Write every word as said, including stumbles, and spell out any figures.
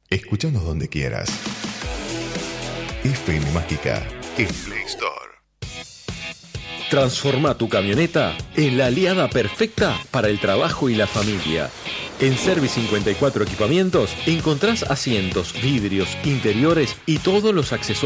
Escúchanos donde quieras. F M Mágica en Play Store. Transforma tu camioneta en la aliada perfecta para el trabajo y la familia. En Service cincuenta y cuatro Equipamientos encontrás asientos, vidrios, interiores y todos los accesorios